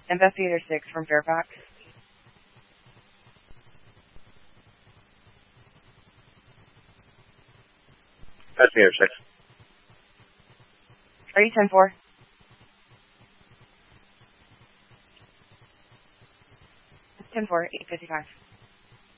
Investigator 6 from Fairfax. Investigator 6. Are you 10-4? It's 10-4, 855.